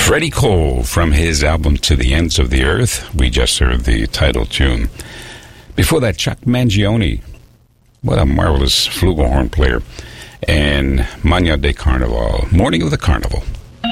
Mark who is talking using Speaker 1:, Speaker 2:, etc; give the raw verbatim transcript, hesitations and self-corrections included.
Speaker 1: Freddie Cole from his album To the Ends of the Earth. We just heard the title tune. Before that, Chuck Mangione. What a marvelous flugelhorn player. And Magna de Carnaval, Morning of the Carnival.